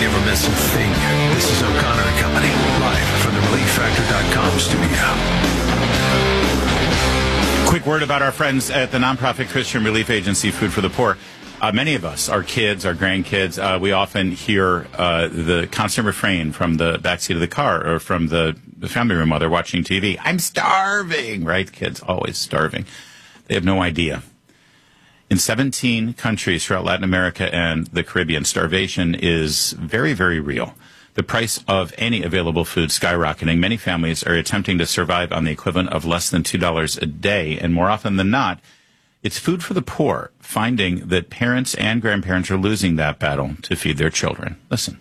never miss a thing. This is O'Connor and Company, live from the ReliefFactor.com studio. Quick word about our friends at the nonprofit Christian relief agency, Food for the Poor. Many of us, our kids, our grandkids, we often hear the constant refrain from the backseat of the car or from the family room while they're watching TV. I'm starving, right? Kids always starving. They have no idea. In 17 countries throughout Latin America and the Caribbean, starvation is very, very real. The price of any available food skyrocketing. Many families are attempting to survive on the equivalent of less than $2 a day, and more often than not, it's Food for the Poor, finding that parents and grandparents are losing that battle to feed their children. Listen.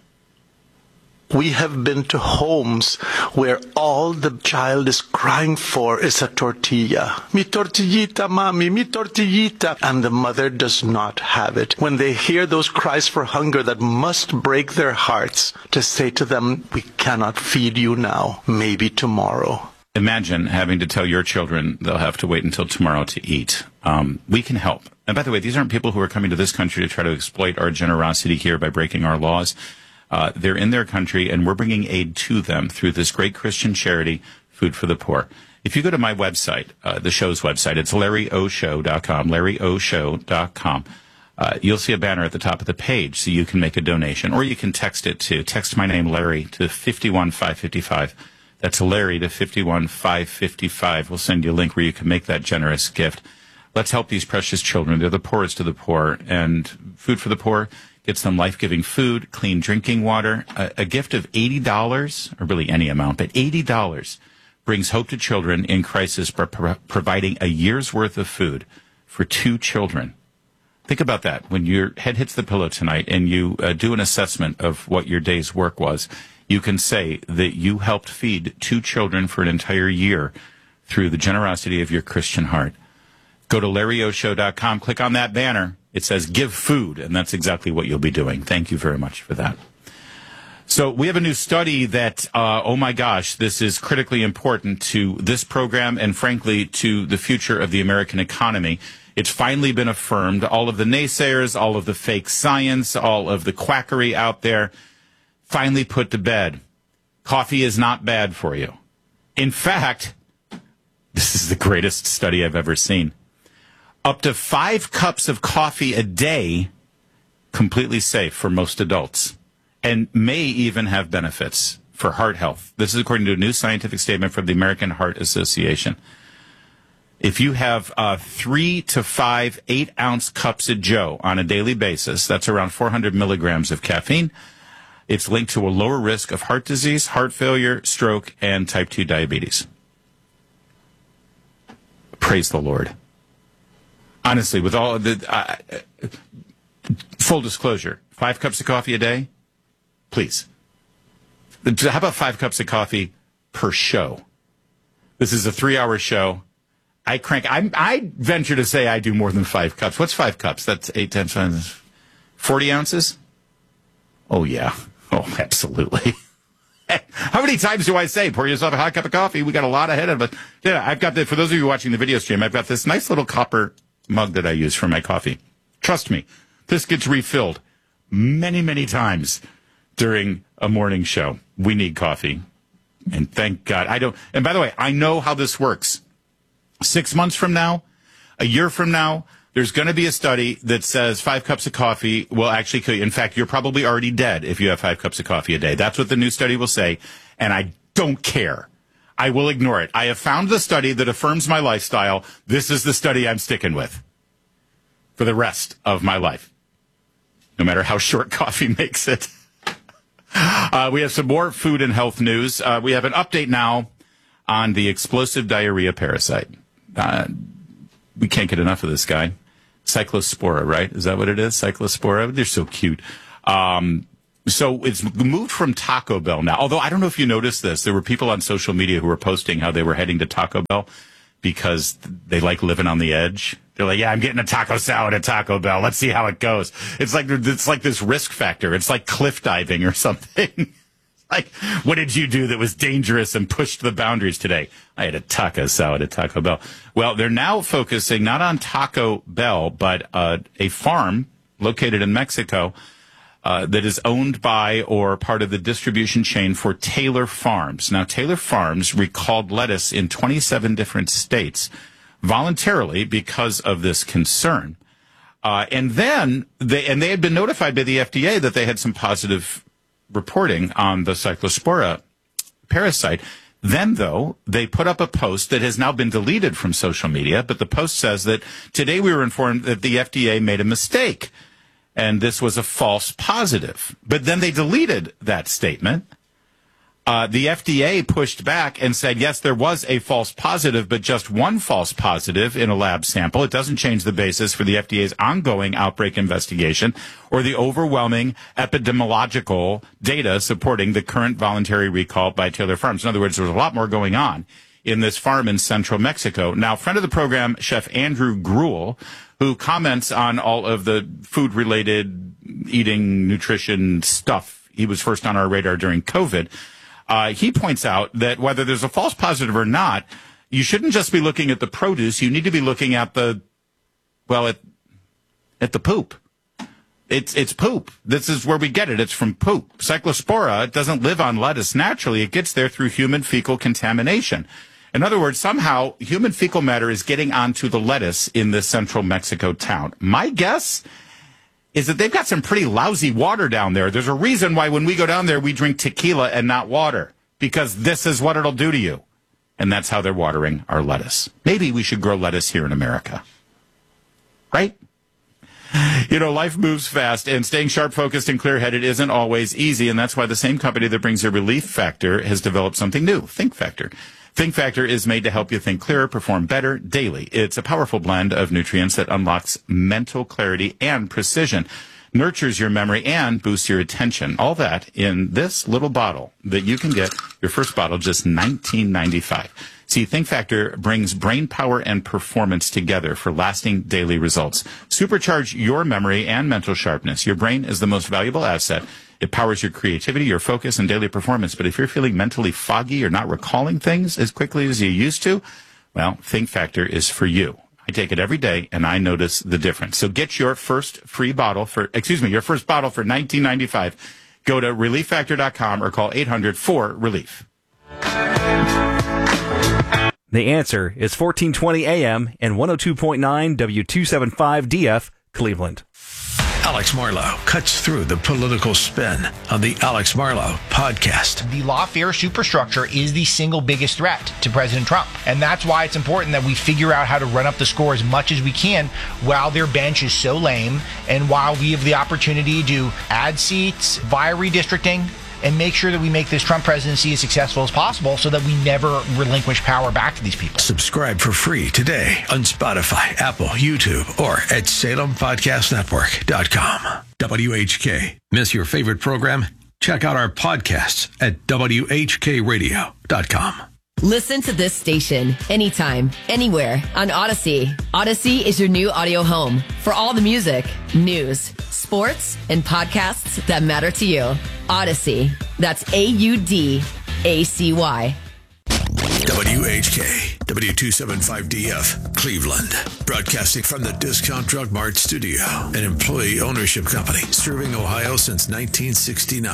We have been to homes where all the child is crying for is a tortilla. Mi tortillita, mami, mi tortillita. And the mother does not have it. When they hear those cries for hunger that must break their hearts, to say to them, we cannot feed you now, maybe tomorrow. Imagine having to tell your children they'll have to wait until tomorrow to eat. We can help. And by the way, these aren't people who are coming to this country to try to exploit our generosity here by breaking our laws. They're in their country, and we're bringing aid to them through this great Christian charity, Food for the Poor. If you go to my website, the show's website, it's LarryOShow.com, LarryOShow.com. You'll see a banner at the top of the page so you can make a donation, or you can text my name, Larry, to 51555. That's Larry to 51555. We'll send you a link where you can make that generous gift. Let's help these precious children. They're the poorest of the poor, and Food for the Poor gets them life-giving food, clean drinking water. A gift of $80, or really any amount, but $80 brings hope to children in crisis by providing a year's worth of food for 2 children. Think about that. When your head hits the pillow tonight and you do an assessment of what your day's work was, you can say that you helped feed 2 children for an entire year through the generosity of your Christian heart. Go to LarryOShow.com, click on that banner. It says give food, and that's exactly what you'll be doing. Thank you very much for that. So we have a new study that, oh my gosh, this is critically important to this program and, frankly, to the future of the American economy. It's finally been affirmed. All of the naysayers, all of the fake science, all of the quackery out there, finally put to bed. Coffee is not bad for you. In fact, this is the greatest study I've ever seen. Up to 5 cups of coffee a day, completely safe for most adults, and may even have benefits for heart health. This is according to a new scientific statement from the American Heart Association. If you have 3 to 5 8-ounce cups of Joe on a daily basis, that's around 400 milligrams of caffeine. It's linked to a lower risk of heart disease, heart failure, stroke, and type 2 diabetes. Praise the Lord. Honestly, with all of the full disclosure, 5 cups of coffee a day, please. How about 5 cups of coffee per show? This is a 3-hour show. I venture to say I do more than 5 cups. What's 5 cups? That's 8, 10, 40 ounces? Oh, yeah. Oh, absolutely. How many times do I say, pour yourself a hot cup of coffee? We got a lot ahead of us. Yeah, I've got for those of you watching the video stream, I've got this nice little copper mug that I use for my coffee. Trust me, this gets refilled many, many times during a morning show. We need coffee. And thank God. And by the way, I know how this works. 6 months from now, a year from now, there's going to be a study that says 5 cups of coffee will actually kill you. In fact, you're probably already dead if you have 5 cups of coffee a day. That's what the new study will say. And I don't care. I will ignore it. I have found the study that affirms my lifestyle. This is the study I'm sticking with for the rest of my life, no matter how short coffee makes it. We have some more food and health news. We have an update now on the explosive diarrhea parasite. We can't get enough of this guy. Cyclospora, right? Is that what it is? Cyclospora? They're so cute. So it's moved from Taco Bell now. Although I don't know if you noticed this. There were people on social media who were posting how they were heading to Taco Bell because they like living on the edge. They're like, yeah, I'm getting a taco salad at Taco Bell. Let's see how it goes. It's like this risk factor. It's like cliff diving or something. Like, what did you do that was dangerous and pushed the boundaries today? I had a taco salad at Taco Bell. Well, they're now focusing not on Taco Bell, but a farm located in Mexico that is owned by or part of the distribution chain for Taylor Farms. Now, Taylor Farms recalled lettuce in 27 different states voluntarily because of this concern. And then they had been notified by the FDA that they had some positive reporting on the Cyclospora parasite. Then, though, they put up a post that has now been deleted from social media, but the post says that today we were informed that the FDA made a mistake, and this was a false positive. But then they deleted that statement. The FDA pushed back and said, yes, there was a false positive, but just one false positive in a lab sample. It doesn't change the basis for the FDA's ongoing outbreak investigation or the overwhelming epidemiological data supporting the current voluntary recall by Taylor Farms. In other words, there was a lot more going on in this farm in central Mexico. Now, friend of the program, Chef Andrew Gruel, who comments on all of the food-related eating, nutrition stuff, he was first on our radar during COVID. He points out that whether there's a false positive or not, you shouldn't just be looking at the produce. You need to be looking at the poop. It's poop. This is where we get it. It's from poop. Cyclospora doesn't live on lettuce naturally. It gets there through human fecal contamination. In other words, somehow human fecal matter is getting onto the lettuce in this central Mexico town. My guess is that they've got some pretty lousy water down there. There's a reason why when we go down there, we drink tequila and not water, because this is what it'll do to you. And that's how they're watering our lettuce. Maybe we should grow lettuce here in America. Right? You know, life moves fast, and staying sharp, focused, and clear-headed isn't always easy, and that's why the same company that brings you Relief Factor has developed something new, Think Factor. Think Factor is made to help you think clearer, perform better daily. It's a powerful blend of nutrients that unlocks mental clarity and precision, nurtures your memory, and boosts your attention. All that in this little bottle that you can get your first bottle just $19.95. See, Think Factor brings brain power and performance together for lasting daily results. Supercharge your memory and mental sharpness. Your brain is the most valuable asset. It powers your creativity, your focus, and daily performance. But if you're feeling mentally foggy or not recalling things as quickly as you used to, well, Think Factor is for you. I take it every day, and I notice the difference. So get your first bottle for $19.95. Go to ReliefFactor.com or call 800-4RELIEF. The answer is 1420 AM and 102.9 W275DF, Cleveland. Alex Marlow cuts through the political spin on the Alex Marlow podcast. The lawfare superstructure is the single biggest threat to President Trump. And that's why it's important that we figure out how to run up the score as much as we can while their bench is so lame and while we have the opportunity to add seats via redistricting and make sure that we make this Trump presidency as successful as possible so that we never relinquish power back to these people. Subscribe for free today on Spotify, Apple, YouTube, or at SalemPodcastNetwork.com. WHK. Miss your favorite program? Check out our podcasts at WHKRadio.com. Listen to this station anytime, anywhere on Odyssey. Odyssey is your new audio home for all the music, news, sports, and podcasts that matter to you. Odyssey. That's AUDACY. WHK, W275DF, Cleveland. Broadcasting from the Discount Drug Mart studio, an employee ownership company serving Ohio since 1969.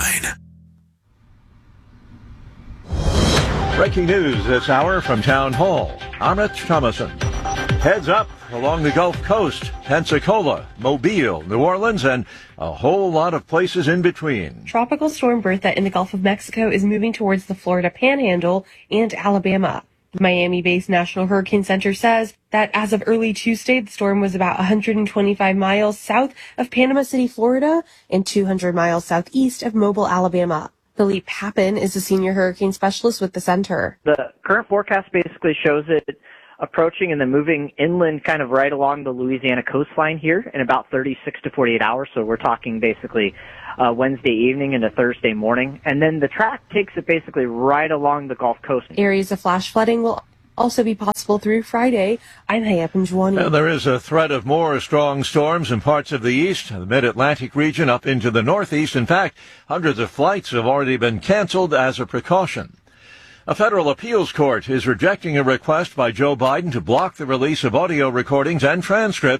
Breaking news this hour from Town Hall. I'm Rich Thomason. Heads up along the Gulf Coast, Pensacola, Mobile, New Orleans, and a whole lot of places in between. Tropical storm Bertha in the Gulf of Mexico is moving towards the Florida Panhandle and Alabama. The Miami-based National Hurricane Center says that as of early Tuesday, the storm was about 125 miles south of Panama City, Florida, and 200 miles southeast of Mobile, Alabama. Philippe Papin is a senior hurricane specialist with the center. The current forecast basically shows it approaching and then moving inland kind of right along the Louisiana coastline here in about 36 to 48 hours. So we're talking basically Wednesday evening into Thursday morning. And then the track takes it basically right along the Gulf Coast. Areas of flash flooding will also be possible through Friday. I'm Hayat Panjwani. There is a threat of more strong storms in parts of the east, the mid-Atlantic region up into the northeast. In fact, hundreds of flights have already been canceled as a precaution. A federal appeals court is rejecting a request by Joe Biden to block the release of audio recordings and transcripts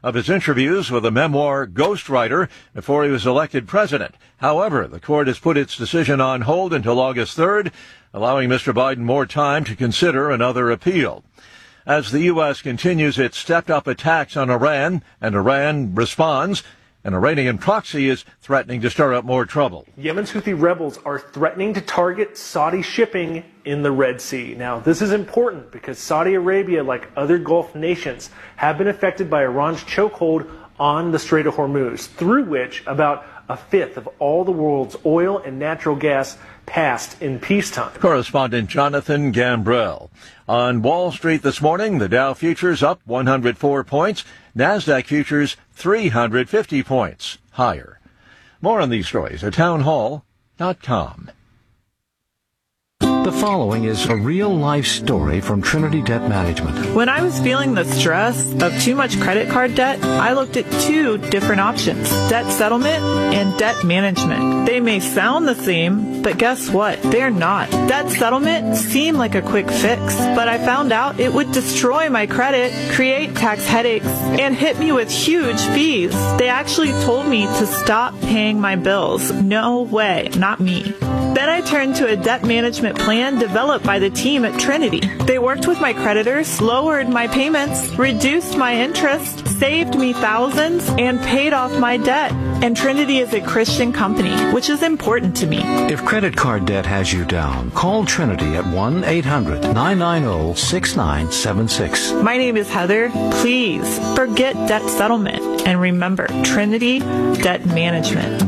of his interviews with the memoir ghostwriter before he was elected president. However, the court has put its decision on hold until August 3rd, allowing Mr. Biden more time to consider another appeal. As the U.S. continues its stepped-up attacks on Iran, and Iran responds, an Iranian proxy is threatening to stir up more trouble. Yemen's Houthi rebels are threatening to target Saudi shipping in the Red Sea. Now, this is important because Saudi Arabia, like other Gulf nations, have been affected by Iran's chokehold on the Strait of Hormuz, through which about a fifth of all the world's oil and natural gas passed in peacetime. Correspondent Jonathan Gambrell. On Wall Street this morning, the Dow futures up 104 points, NASDAQ futures 350 points higher. More on these stories at townhall.com. The following is a real-life story from Trinity Debt Management. When I was feeling the stress of too much credit card debt, I looked at two different options: debt settlement and debt management. They may sound the same, but guess what? They're not. Debt settlement seemed like a quick fix, but I found out it would destroy my credit, create tax headaches, and hit me with huge fees. They actually told me to stop paying my bills. No way, not me. Then I turned to a debt management plan developed by the team at Trinity. They worked with my creditors, lowered my payments, reduced my interest, saved me thousands, and paid off my debt. And Trinity is a Christian company, which is important to me. If credit card debt has you down, call Trinity at 1-800-990-6976. My name is Heather. Please forget debt settlement and remember Trinity Debt Management.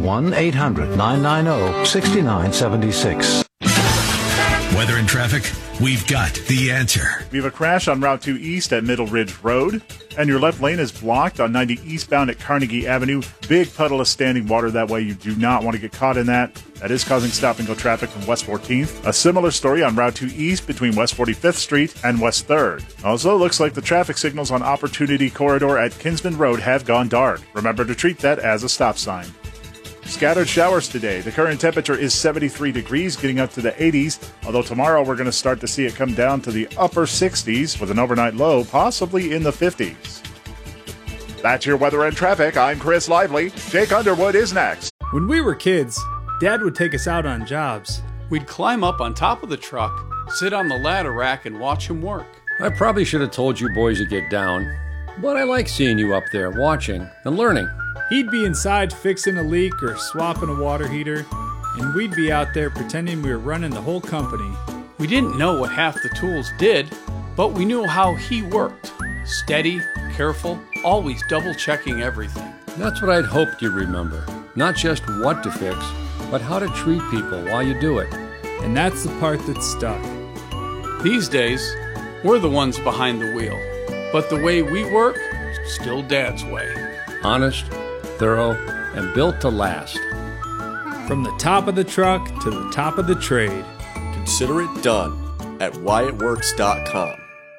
1-800-990-6976. Weather and traffic, we've got the answer. We have a crash on Route 2 East at Middle Ridge Road, and your left lane is blocked on 90 eastbound at Carnegie Avenue. Big puddle of standing water that way. You do not want to get caught in that. That is causing stop-and-go traffic from West 14th. A similar story on Route 2 East between West 45th Street and West 3rd. Also, looks like the traffic signals on Opportunity Corridor at Kinsman Road have gone dark. Remember to treat that as a stop sign. Scattered showers today. The current temperature is 73 degrees, getting up to the 80s, although tomorrow we're going to start to see it come down to the upper 60s with an overnight low possibly in the 50s. That's your weather and traffic. I'm Chris Lively. Jake Underwood is next. When we were kids, Dad would take us out on jobs. We'd climb up on top of the truck, sit on the ladder rack, and watch him work. I probably should have told you boys to get down, but I like seeing you up there watching and learning. He'd be inside fixing a leak or swapping a water heater, and we'd be out there pretending we were running the whole company. We didn't know what half the tools did, but we knew how he worked. Steady, careful, always double-checking everything. That's what I'd hoped you'd remember. Not just what to fix, but how to treat people while you do it. And that's the part that stuck. These days, we're the ones behind the wheel, but the way we work, still Dad's way. Honest, thorough, and built to last. From the top of the truck to the top of the trade. Consider it done at whyitworks.com.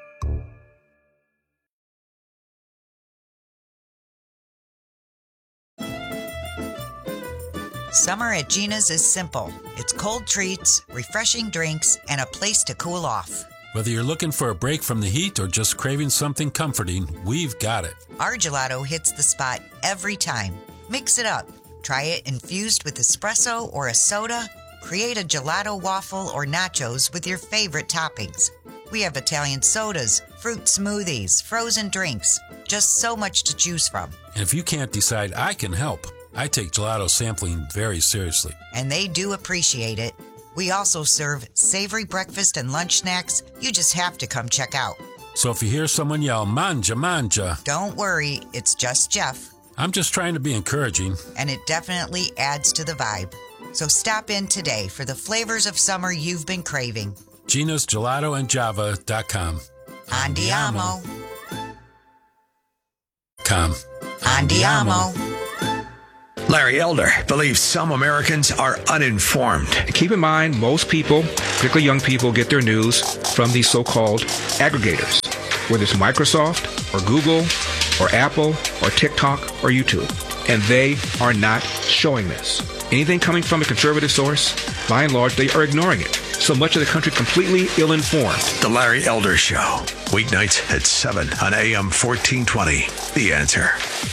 Summer at Gina's is simple. It's cold treats, refreshing drinks, and a place to cool off. Whether you're looking for a break from the heat or just craving something comforting, we've got it. Our gelato hits the spot every time. Mix it up. Try it infused with espresso or a soda. Create a gelato waffle or nachos with your favorite toppings. We have Italian sodas, fruit smoothies, frozen drinks. Just so much to choose from. And if you can't decide, I can help. I take gelato sampling very seriously. And they do appreciate it. We also serve savory breakfast and lunch snacks. You just have to come check out. So if you hear someone yell, manja, manja. Don't worry, it's just Jeff. I'm just trying to be encouraging. And it definitely adds to the vibe. So stop in today for the flavors of summer you've been craving. Gina's Gelato and Java.com. Andiamo. Andiamo. Larry Elder believes some Americans are uninformed. Keep in mind, most people, particularly young people, get their news from these so-called aggregators, whether it's Microsoft or Google or Apple or TikTok or YouTube. And they are not showing this. Anything coming from a conservative source, by and large, they are ignoring it. So much of the country completely ill-informed. The Larry Elder Show, Weeknights at 7 on AM 1420. The Answer.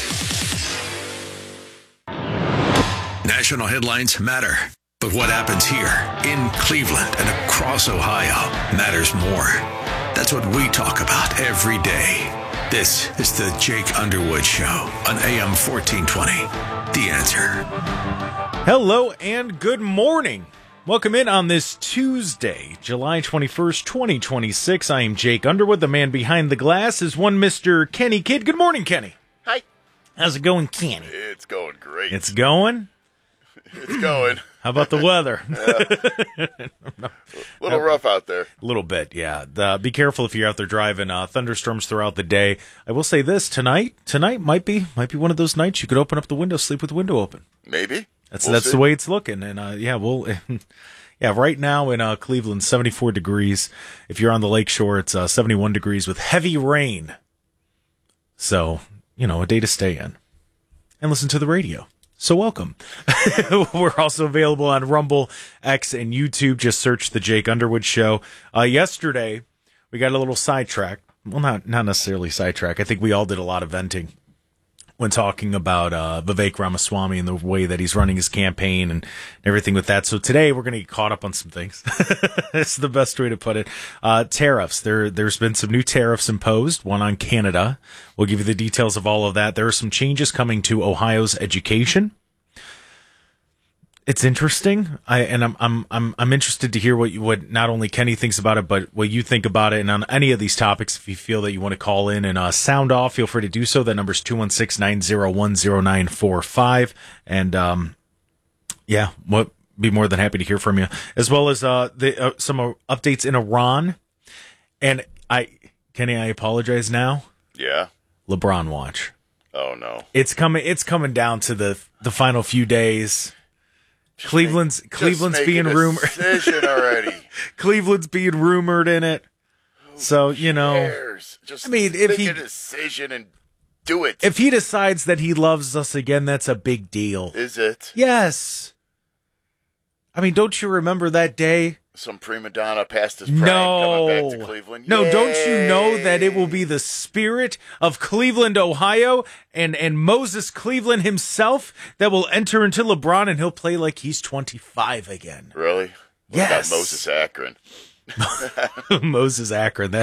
National headlines matter, but what happens here in Cleveland and across Ohio matters more. That's what we talk about every day. This is the Jake Underwood Show on AM 1420. The Answer. Hello and good morning. Welcome in on this Tuesday, July 21st, 2026. I am Jake Underwood. The man behind the glass is one Mr. Kenny Kidd. Good morning, Kenny. Hi. How's it going, Kenny? It's going great. It's going? It's going. How about the weather? A little rough out there. A little bit, yeah. Be careful if you're out there driving. Thunderstorms throughout the day. I will say this, tonight might be one of those nights you could open up the window, sleep with the window open. Maybe. That's the way it's looking. And right now in Cleveland, 74 degrees. If you're on the lakeshore, it's 71 degrees with heavy rain. So, a day to stay in. And listen to the radio. So welcome. We're also available on Rumble, X, and YouTube. Just search The Jake Underwood Show. Yesterday, we got a little sidetracked. Well, not necessarily sidetracked. I think we all did a lot of venting when talking about Vivek Ramaswamy and the way that he's running his campaign and everything with that. So today, we're going to get caught up on some things. It's the best way to put it. Tariffs. There's been some new tariffs imposed, one on Canada. We'll give you the details of all of that. There are some changes coming to Ohio's education. It's interesting. I'm interested to hear what not only Kenny thinks about it, but what you think about it. And on any of these topics, if you feel that you want to call in and sound off, feel free to do so. That number's 216-901-0945. And be more than happy to hear from you, as well as some updates in Iran. And Kenny, I apologize now. Yeah. LeBron watch. Oh no. It's coming down to the final few days. Cleveland's being rumored. Decision already. Cleveland's being rumored in it. So, cares? Just make a decision and do it. If he decides that he loves us again, that's a big deal. Is it? Yes. I mean, don't you remember that day? Some prima donna past his prime coming back to Cleveland. No, Yay! don't you know that it will be the spirit of Cleveland, Ohio, and Moses Cleveland himself that will enter into LeBron, and he'll play like he's 25 again. Really? What Yes. about Moses Akron? Moses Akron.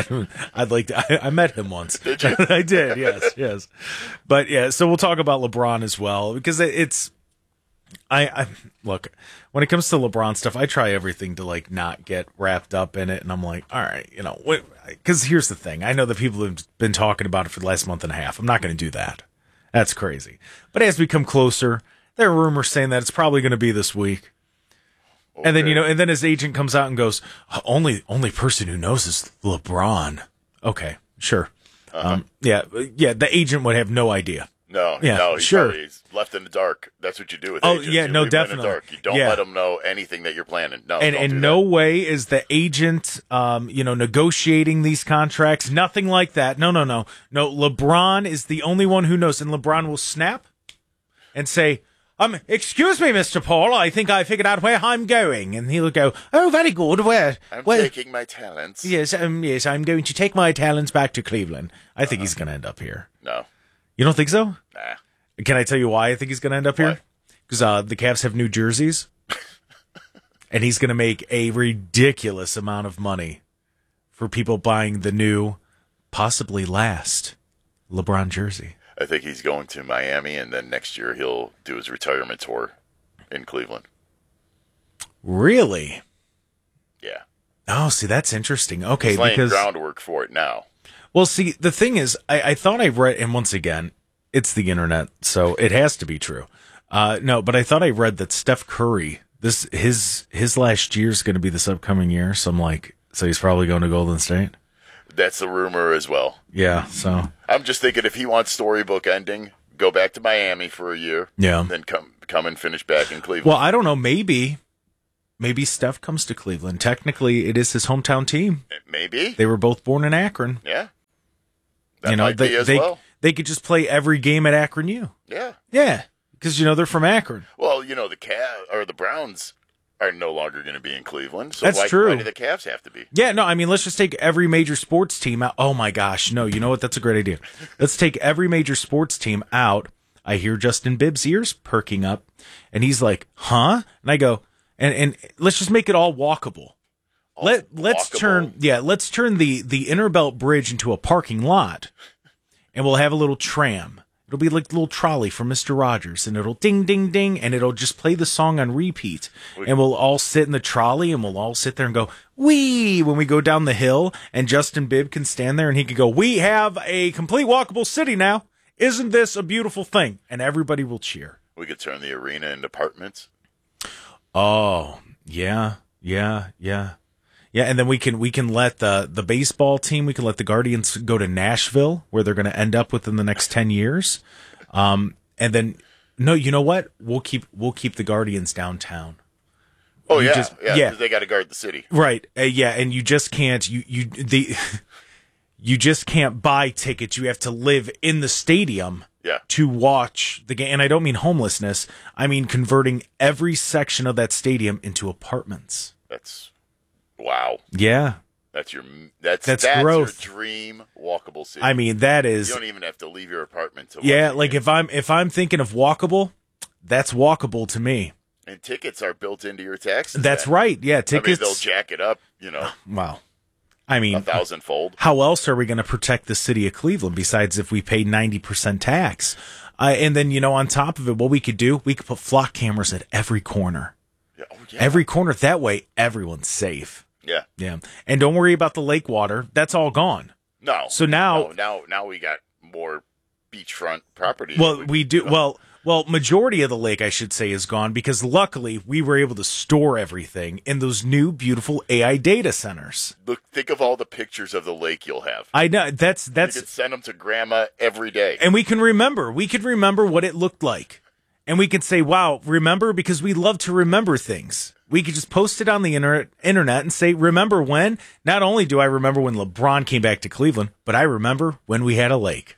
I met him once. Did you? I did. Yes. But yeah, so we'll talk about LeBron as well, because it's. I look, when it comes to LeBron stuff, I try everything to not get wrapped up in it, and I'm like, all right, because here's the thing. I know that people have been talking about it for the last month and a half. I'm not going to do that. That's crazy. But as we come closer, there are rumors saying that it's probably going to be this week. Okay. And then, and then his agent comes out and goes, only person who knows is LeBron. Okay, sure. Uh-huh. The agent would have no idea. No, he's left in the dark. That's what you do with agents. Yeah, no, definitely. In the dark. You don't let them know anything that you're planning. No, and in no way is the agent, negotiating these contracts. Nothing like that. No. LeBron is the only one who knows, and LeBron will snap and say, excuse me, Mr. Paul, I think I figured out where I'm going. And he'll go, oh, very good. Where? I'm taking my talents. Yes, I'm going to take my talents back to Cleveland. I think he's going to end up here. No. You don't think so? Nah. Can I tell you why I think he's going to end up here? Because the Cavs have new jerseys, and he's going to make a ridiculous amount of money for people buying the new, possibly last, LeBron jersey. I think he's going to Miami, and then next year he'll do his retirement tour in Cleveland. Really? Yeah. Oh, see, that's interesting. Okay, he's laying because groundwork for it now. Well, see, the thing is, I thought I read, and once again, it's the internet, so it has to be true. But I thought I read that Steph Curry, his last year is going to be this upcoming year. So I'm like, so he's probably going to Golden State. That's the rumor as well. Yeah. So I'm just thinking if he wants storybook ending, go back to Miami for a year. Yeah. Then come and finish back in Cleveland. Well, I don't know. Maybe Steph comes to Cleveland. Technically, it is his hometown team. Maybe they were both born in Akron. Yeah. That might be as well. They could just play every game at Akron U. Yeah. Yeah. Because, they're from Akron. Well, the Browns are no longer going to be in Cleveland. So That's true. Why do the Cavs have to be? Yeah, no, I mean, let's just take every major sports team out. Oh, my gosh. No, you know what? That's a great idea. Let's take every major sports team out. I hear Justin Bibbs' ears perking up, and he's like, huh? And I go, and let's just make it all walkable. Let's turn the Innerbelt Bridge into a parking lot, and we'll have a little tram. It'll be like a little trolley from Mr. Rogers, and it'll ding, ding, ding, and it'll just play the song on repeat. And we'll all sit in the trolley, and we'll all sit there and go, wee, when we go down the hill, and Justin Bibb can stand there, and he can go, we have a complete walkable city now. Isn't this a beautiful thing? And everybody will cheer. We could turn the arena into apartments. Oh, yeah. Yeah, and then we can let the baseball team, we can let the Guardians go to Nashville, where they're going to end up within the next 10 years. And then, no, you know what? We'll keep the Guardians downtown. Oh, yeah, 'cause they got to guard the city. Right, yeah, and you just can't, you just can't buy tickets. You have to live in the stadium to watch the game. And I don't mean homelessness. I mean converting every section of that stadium into apartments. That's... Wow. Yeah. That's growth. Your dream walkable city. I mean, that is. You don't even have to leave your apartment to Yeah, like if I'm thinking of walkable, that's walkable to me. And tickets are built into your taxes. That's right. Yeah, tickets. I mean, they'll jack it up, Wow. I mean, 1,000-fold. How else are we going to protect the city of Cleveland besides if we pay 90% tax? And then, on top of it, what we could do, we could put flock cameras at every corner. Yeah. Oh, yeah. Every corner. That way, everyone's safe. Yeah. Yeah. And don't worry about the lake water. That's all gone. No. So now we got more beachfront property. Well, we do. Well, majority of the lake, I should say, is gone because luckily we were able to store everything in those new beautiful AI data centers. Look, think of all the pictures of the lake you'll have. I know that's. You could send them to Grandma every day, and we can remember. We could remember what it looked like, and we could say, "Wow, remember," because we love to remember things. We could just post it on the internet and say, "Remember when?" Not only do I remember when LeBron came back to Cleveland, but I remember when we had a lake.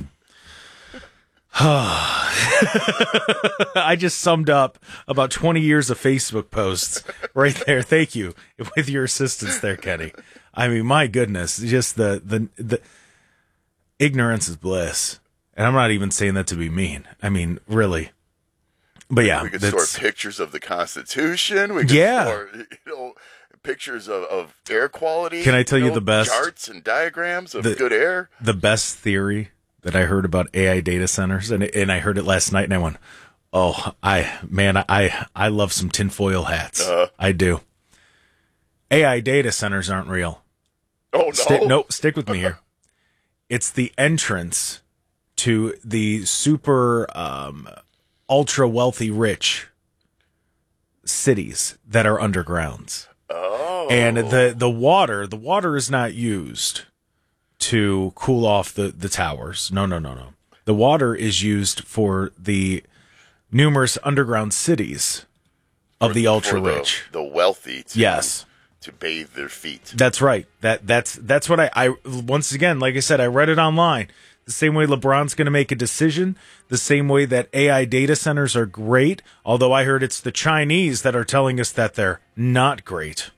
I just summed up about 20 years of Facebook posts right there. Thank you. With your assistance there, Kenny. I mean, my goodness, just the ignorance is bliss. And I'm not even saying that to be mean. I mean, really. But yeah. We could store pictures of the Constitution. We could store, pictures of air quality. Can I tell you the best? Charts and diagrams of good air. The best theory that I heard about AI data centers, and I heard it last night, and I went, "Oh, I love some tinfoil hats. I do." AI data centers aren't real. Oh no! Stick with me here. It's the entrance to the super ultra wealthy rich cities that are undergrounds. Oh, and the water is not used to cool off the towers. No. The water is used for the numerous underground cities of the ultra rich, the wealthy. To bathe their feet. That's right. That's what I once again, like I said, I read it online. The same way LeBron's going to make a decision, the same way that AI data centers are great, although I heard it's the Chinese that are telling us that they're not great.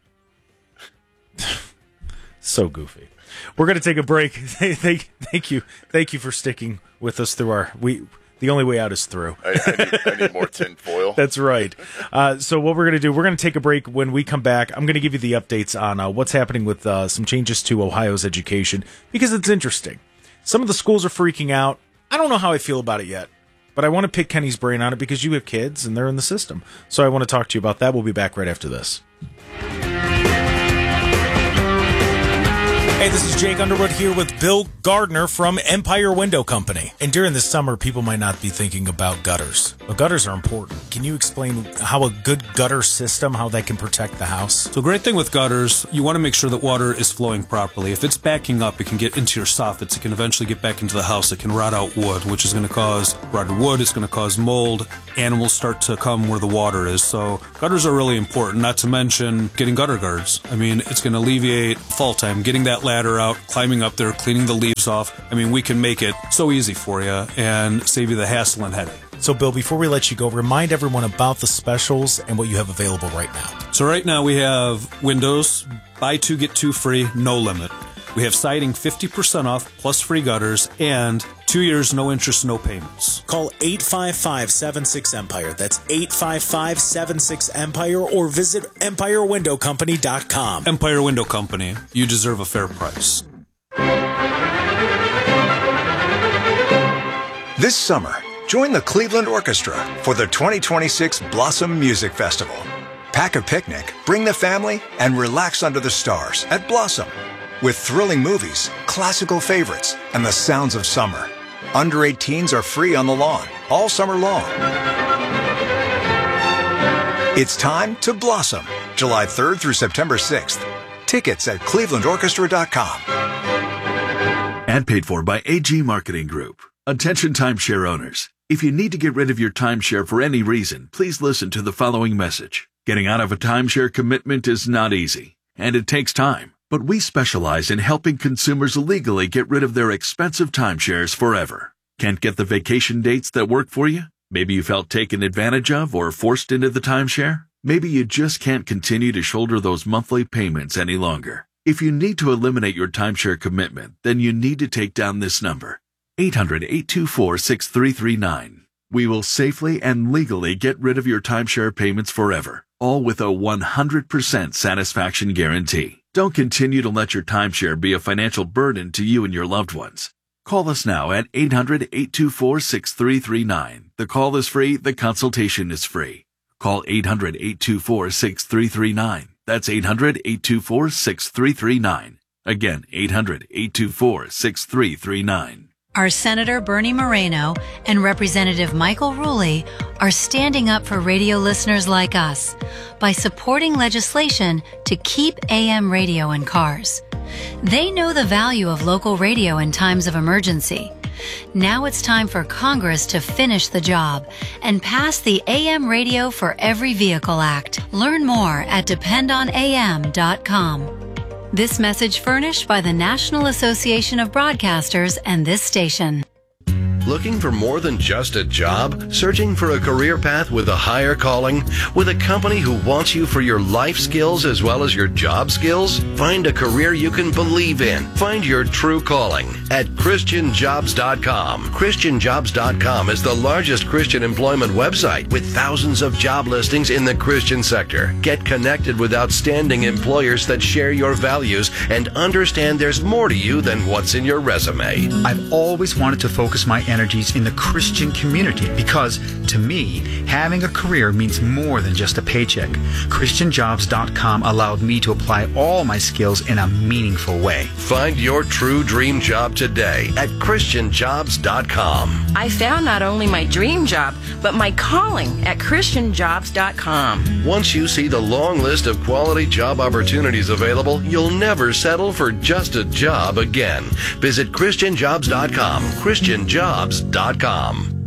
So goofy. We're going to take a break. Thank you for sticking with us through the only way out is through. I need more tin foil. That's right. So what we're going to do, we're going to take a break. When we come back, I'm going to give you the updates on what's happening with some changes to Ohio's education, because it's interesting. Some of the schools are freaking out. I don't know how I feel about it yet, but I want to pick Kenny's brain on it because you have kids and they're in the system. So I want to talk to you about that. We'll be back right after this. Hey, this is Jake Underwood here with Bill Gardner from Empire Window Company. And during the summer, people might not be thinking about gutters, but gutters are important. Can you explain how a good gutter system, how that can protect the house? So great thing with gutters, you want to make sure that water is flowing properly. If it's backing up, it can get into your soffits. It can eventually get back into the house. It can rot out wood, which is going to cause rotted wood. It's going to cause mold. Animals start to come where the water is. So gutters are really important, not to mention getting gutter guards. I mean, it's going to alleviate fall time, getting that ladder out, climbing up there, cleaning the leaves off. I mean, we can make it so easy for you and save you the hassle and headache. So, Bill, before we let you go, remind everyone about the specials and what you have available right now. So right now we have windows, buy 2, get 2 free, no limit. We have siding 50% off, plus free gutters, and 2 years, no interest, no payments. Call 855-76-EMPIRE. That's 855-76-EMPIRE, or visit EmpireWindowCompany.com. Empire Window Company. You deserve a fair price. This summer, join the Cleveland Orchestra for the 2026 Blossom Music Festival. Pack a picnic, bring the family, and relax under the stars at Blossom. With thrilling movies, classical favorites, and the sounds of summer. Under 18s are free on the lawn all summer long. It's time to blossom, July 3rd through September 6th. Tickets at clevelandorchestra.com. And paid for by AG Marketing Group. Attention timeshare owners. If you need to get rid of your timeshare for any reason, please listen to the following message. Getting out of a timeshare commitment is not easy, and it takes time. But we specialize in helping consumers legally get rid of their expensive timeshares forever. Can't get the vacation dates that work for you? Maybe you felt taken advantage of or forced into the timeshare? Maybe you just can't continue to shoulder those monthly payments any longer. If you need to eliminate your timeshare commitment, then you need to take down this number, 800-824-6339. We will safely and legally get rid of your timeshare payments forever, all with a 100% satisfaction guarantee. Don't continue to let your timeshare be a financial burden to you and your loved ones. Call us now at 800-824-6339. The call is free. The consultation is free. Call 800-824-6339. That's 800-824-6339. Again, 800-824-6339. Our Senator Bernie Moreno and Representative Michael Rulli are standing up for radio listeners like us by supporting legislation to keep AM radio in cars. They know the value of local radio in times of emergency. Now it's time for Congress to finish the job and pass the AM Radio for Every Vehicle Act. Learn more at dependonam.com. This message furnished by the National Association of Broadcasters and this station. Looking for more than just a job? Searching for a career path with a higher calling? With a company who wants you for your life skills as well as your job skills? Find a career you can believe in. Find your true calling at ChristianJobs.com. ChristianJobs.com is the largest Christian employment website with thousands of job listings in the Christian sector. Get connected with outstanding employers that share your values and understand there's more to you than what's in your resume. I've always wanted to focus my energies in the Christian community because, to me, having a career means more than just a paycheck. ChristianJobs.com allowed me to apply all my skills in a meaningful way. Find your true dream job today at ChristianJobs.com. I found not only my dream job, but my calling at ChristianJobs.com. Once you see the long list of quality job opportunities available, you'll never settle for just a job again. Visit ChristianJobs.com. ChristianJobs.com.